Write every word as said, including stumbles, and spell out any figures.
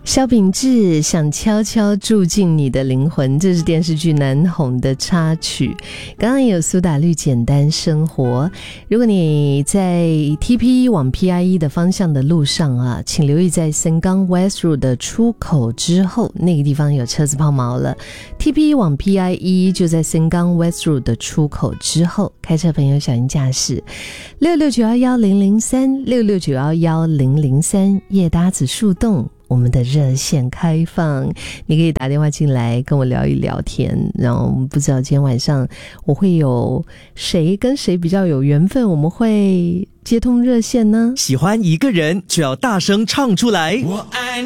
萧秉治想悄悄住进你的灵魂，这是电视剧南红的插曲。刚刚也有苏打绿简单生活。如果你在 T P E 往 P I E 的方向的路上啊，请留意在森冈 West Road 的出口之后，那个地方有车子抛锚了。 T P E 往 P I E 就在森冈 West Road 的出口之后，开车朋友小心驾驶。六六九一一零零三 六六九一一零零三，夜搭子树洞，我们的热线开放，你可以打电话进来跟我聊一聊天。然后不知道今天晚上我会有谁跟谁比较有缘分，我们会接通热线呢？ 喜欢一个人就要大声唱出来，我爱